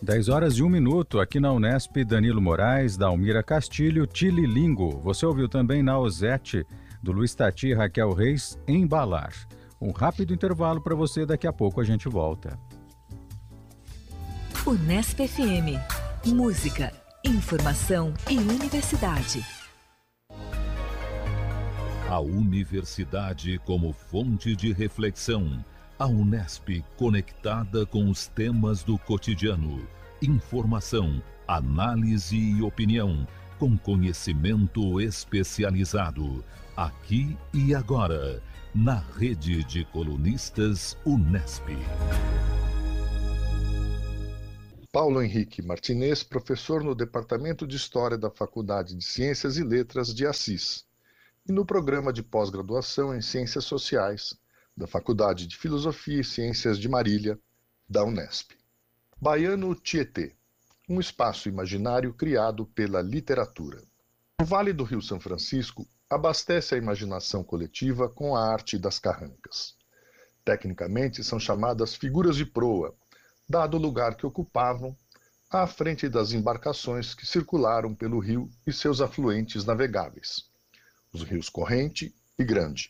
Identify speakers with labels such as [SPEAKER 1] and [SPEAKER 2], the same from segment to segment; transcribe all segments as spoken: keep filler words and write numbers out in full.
[SPEAKER 1] dez horas e um minuto, aqui na Unesp, Danilo Moraes, Dalmira Castilho, Tililingo. Você ouviu também na Ozete, do Luiz Tati e Raquel Reis, Embalar. Um rápido intervalo para você, daqui a pouco a gente volta.
[SPEAKER 2] Unesp F M. Música, informação e universidade.
[SPEAKER 3] A universidade como fonte de reflexão. A Unesp conectada com os temas do cotidiano. Informação, análise e opinião, com conhecimento especializado. Aqui e agora, na rede de colunistas Unesp.
[SPEAKER 4] Paulo Henrique Martinez, professor no Departamento de História da Faculdade de Ciências e Letras de Assis e no programa de pós-graduação em Ciências Sociais da Faculdade de Filosofia e Ciências de Marília, da Unesp. Baiano Tietê, um espaço imaginário criado pela literatura. O Vale do Rio São Francisco abastece a imaginação coletiva com a arte das carrancas. Tecnicamente, são chamadas figuras de proa, dado o lugar que ocupavam à frente das embarcações que circularam pelo rio e seus afluentes navegáveis, os rios Corrente e Grande.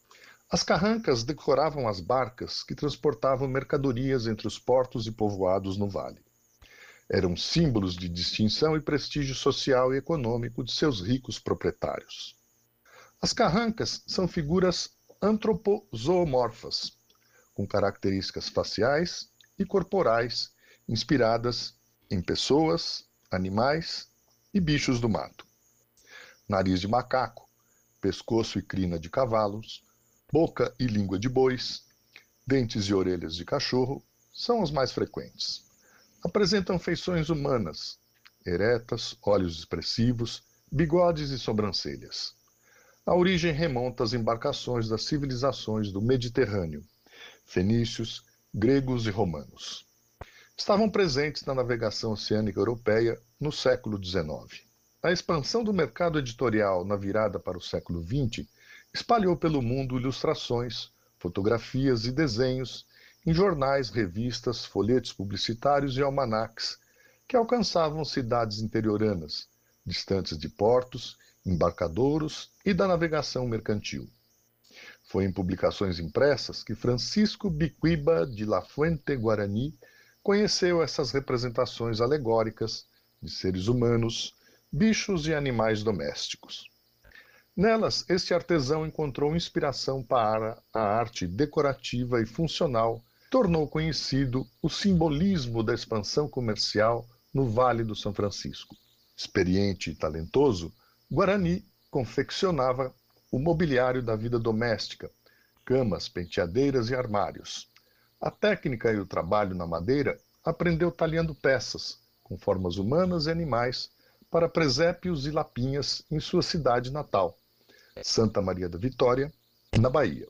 [SPEAKER 4] As carrancas decoravam as barcas que transportavam mercadorias entre os portos e povoados no vale. Eram símbolos de distinção e prestígio social e econômico de seus ricos proprietários. As carrancas são figuras antropozoomorfas, com características faciais e corporais inspiradas em pessoas, animais e bichos do mato. Nariz de macaco, pescoço e crina de cavalos, boca e língua de bois, dentes e orelhas de cachorro são os mais frequentes. Apresentam feições humanas, eretas, olhos expressivos, bigodes e sobrancelhas. A origem remonta às embarcações das civilizações do Mediterrâneo, fenícios, gregos e romanos. Estavam presentes na navegação oceânica europeia no século dezenove. A expansão do mercado editorial na virada para o século vinte espalhou pelo mundo ilustrações, fotografias e desenhos em jornais, revistas, folhetos publicitários e almanaques que alcançavam cidades interioranas, distantes de portos, embarcadouros e da navegação mercantil. Foi em publicações impressas que Francisco Biquiba de La Fuente Guarani conheceu essas representações alegóricas de seres humanos, bichos e animais domésticos. Nelas, este artesão encontrou inspiração para a arte decorativa e funcional, tornou conhecido o simbolismo da expansão comercial no Vale do São Francisco. Experiente e talentoso, Guarani confeccionava o mobiliário da vida doméstica, camas, penteadeiras e armários. A técnica e o trabalho na madeira aprendeu talhando peças, com formas humanas e animais, para presépios e lapinhas em sua cidade natal, Santa Maria da Vitória, na Bahia.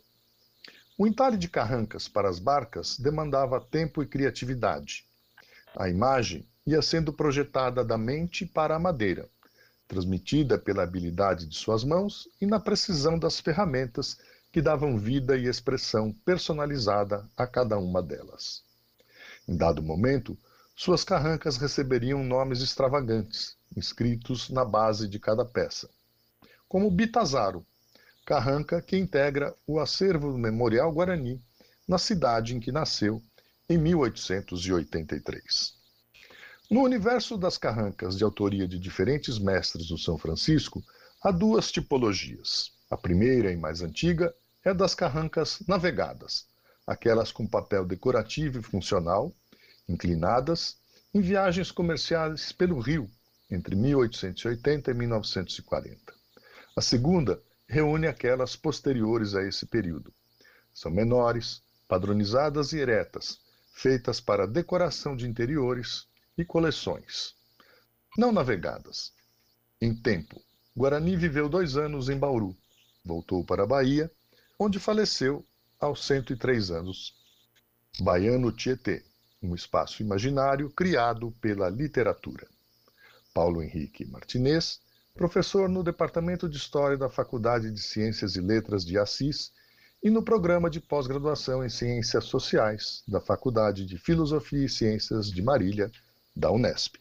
[SPEAKER 4] O entalhe de carrancas para as barcas demandava tempo e criatividade. A imagem ia sendo projetada da mente para a madeira, transmitida pela habilidade de suas mãos e na precisão das ferramentas que davam vida e expressão personalizada a cada uma delas. Em dado momento, suas carrancas receberiam nomes extravagantes, inscritos na base de cada peça, como Bitazaro, carranca que integra o acervo do Memorial Guarani, na cidade em que nasceu, em mil oitocentos e oitenta e três. No universo das carrancas de autoria de diferentes mestres do São Francisco, há duas tipologias. A primeira e mais antiga é a das carrancas navegadas, aquelas com papel decorativo e funcional, inclinadas, em viagens comerciais pelo rio, entre mil oitocentos e oitenta e mil novecentos e quarenta. A segunda reúne aquelas posteriores a esse período. São menores, padronizadas e eretas, feitas para decoração de interiores e coleções. Não navegadas. Em tempo, Guarani viveu dois anos em Bauru. Voltou para a Bahia, onde faleceu aos cento e três anos. Baiano Tietê, um espaço imaginário criado pela literatura. Paulo Henrique Martinez, professor no Departamento de História da Faculdade de Ciências e Letras de Assis e no programa de pós-graduação em Ciências Sociais da Faculdade de Filosofia e Ciências de Marília, da Unesp.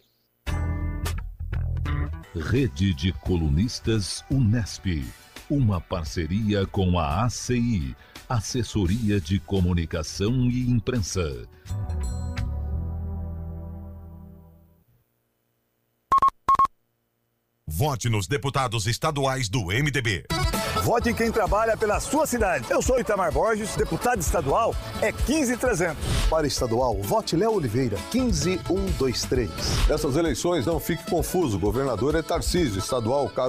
[SPEAKER 3] Rede de Colunistas Unesp. Uma parceria com a A C I, Assessoria de Comunicação e Imprensa.
[SPEAKER 5] Vote nos deputados estaduais do M D B.
[SPEAKER 6] Vote em quem trabalha pela sua cidade. Eu sou Itamar Borges, deputado estadual é quinze mil e trezentos.
[SPEAKER 7] Para estadual, vote Léo Oliveira, quinze mil cento e vinte e três.
[SPEAKER 8] Nessas eleições, não fique confuso. O governador é Tarcísio, estadual, cargo